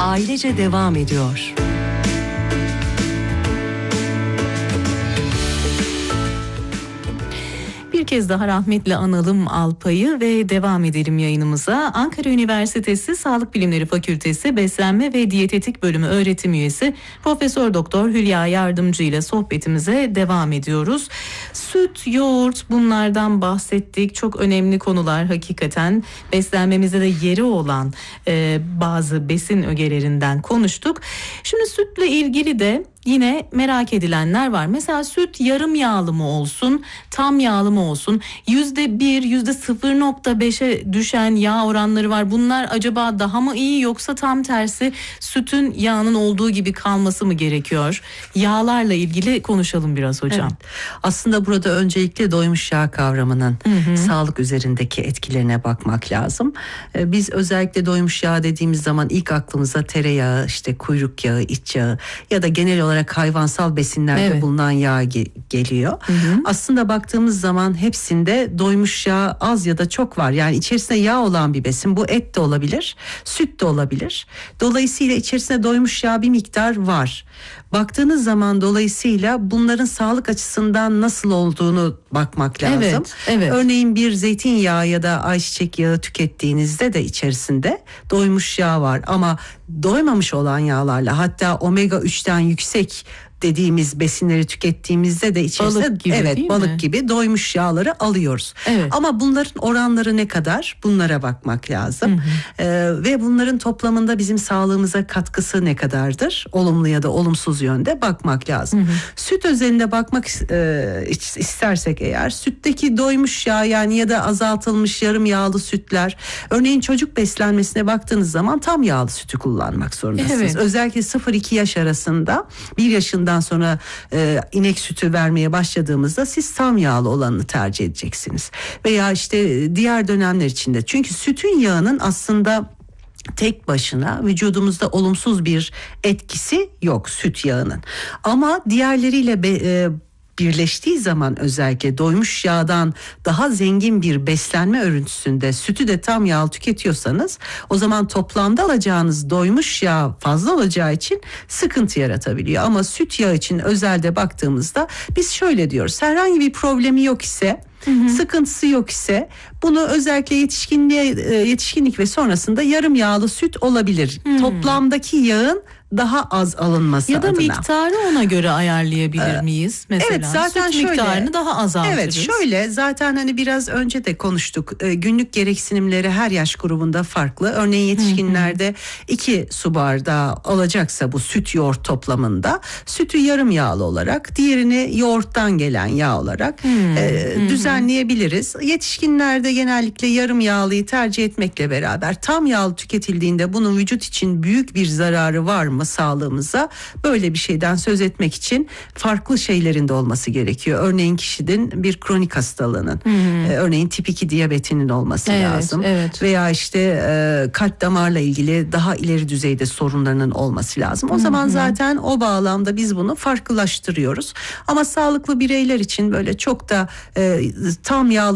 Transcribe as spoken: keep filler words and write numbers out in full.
ailece devam ediyor. Bir kez daha rahmetle analım Alpay'ı ve devam edelim yayınımıza. Ankara Üniversitesi Sağlık Bilimleri Fakültesi Beslenme ve Diyetetik Bölümü öğretim üyesi Profesör Doktor Hülya Yardımcı ile sohbetimize devam ediyoruz. Süt, yoğurt, bunlardan bahsettik. Çok önemli konular hakikaten. Beslenmemizde de yeri olan e, bazı besin ögelerinden konuştuk. Şimdi sütle ilgili de yine merak edilenler var. Mesela süt yarım yağlı mı olsun, tam yağlı mı olsun? Yüzde bir, yüzde sıfır nokta beşe düşen yağ oranları var. Bunlar acaba daha mı iyi, yoksa tam tersi sütün yağının olduğu gibi kalması mı gerekiyor? Yağlarla ilgili konuşalım biraz hocam. Evet. Aslında burada öncelikle doymuş yağ kavramının hı hı. sağlık üzerindeki etkilerine bakmak lazım. Biz özellikle doymuş yağ dediğimiz zaman ilk aklımıza tereyağı, işte kuyruk yağı, iç yağı ya da genel olarak olarak hayvansal besinlerde evet. bulunan yağ ge- geliyor. Hı hı. Aslında baktığımız zaman hepsinde doymuş yağ az ya da çok var. Yani içerisinde yağ olan bir besin. Bu et de olabilir, süt de olabilir. Dolayısıyla içerisinde doymuş yağ bir miktar var. Baktığınız zaman dolayısıyla bunların sağlık açısından nasıl olduğunu bakmak lazım. Evet, evet. Örneğin bir zeytinyağı ya da ayçiçek yağı tükettiğinizde de içerisinde doymuş yağ var. Ama doymamış olan yağlarla, hatta omega üçten yüksek dediğimiz besinleri tükettiğimizde de içerisinde balık gibi, evet balık mi? gibi doymuş yağları alıyoruz. Evet. Ama bunların oranları ne kadar? Bunlara bakmak lazım. Hı hı. Ee, ve bunların toplamında bizim sağlığımıza katkısı ne kadardır? Olumlu ya da olumsuz yönde bakmak lazım. Hı hı. Süt özelinde bakmak e, istersek eğer, sütteki doymuş yağ yani ya da azaltılmış yarım yağlı sütler, örneğin çocuk beslenmesine baktığınız zaman tam yağlı sütü kullanmak zorundasınız. Evet. Özellikle sıfır iki yaş arasında, bir yaşında sonra e, inek sütü vermeye başladığımızda siz tam yağlı olanını tercih edeceksiniz. Veya işte diğer dönemler içinde. Çünkü sütün yağının aslında tek başına vücudumuzda olumsuz bir etkisi yok süt yağının. Ama diğerleriyle be, e, birleştiği zaman, özellikle doymuş yağdan daha zengin bir beslenme örüntüsünde sütü de tam yağlı tüketiyorsanız, o zaman toplamda alacağınız doymuş yağ fazla olacağı için sıkıntı yaratabiliyor. Ama süt yağı için özelde baktığımızda biz şöyle diyoruz: herhangi bir problemi yok ise, hı hı. sıkıntısı yok ise bunu özellikle yetişkinliğe yetişkinlik ve sonrasında yarım yağlı süt olabilir. Hı. Toplamdaki yağın daha az alınması ya da adına. miktarı ona göre ayarlayabilir ee, miyiz? Mesela evet, zaten süt şöyle, miktarını daha azaltırız. Evet, şöyle zaten hani biraz önce de konuştuk. E, günlük gereksinimleri her yaş grubunda farklı. Örneğin yetişkinlerde hı hı. iki su bardağı alacaksa bu süt yoğurt toplamında, sütü yarım yağlı olarak, diğerini yoğurttan gelen yağ olarak hı e, hı. düzenleyebiliriz. Yetişkinlerde genellikle yarım yağlıyı tercih etmekle beraber tam yağlı tüketildiğinde bunun vücut için büyük bir zararı var mı sağlığımıza? Böyle bir şeyden söz etmek için farklı şeylerin de olması gerekiyor. Örneğin kişinin bir kronik hastalığının, e, örneğin tip iki diyabetinin olması evet, lazım. Evet. Veya işte e, kalp damarla ilgili daha ileri düzeyde sorunlarının olması lazım. O Hı-hı. zaman zaten o bağlamda biz bunu farklılaştırıyoruz. Ama sağlıklı bireyler için böyle çok da e, tam yağlı